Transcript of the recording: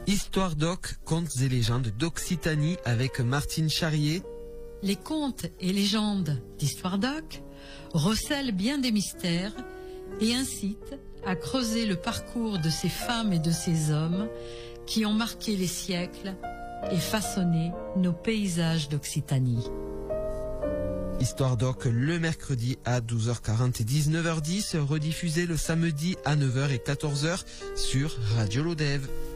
Histoire Doc, contes et légendes d'Occitanie avec Martine Charrier. Les contes et légendes d'Histoire Doc recèlent bien des mystères et incitent à creuser le parcours de ces femmes et de ces hommes qui ont marqué les siècles et façonné nos paysages d'Occitanie. Histoire Doc le mercredi à 12h40 et 19h10, rediffusé le samedi à 9h et 14h sur Radio Lodève.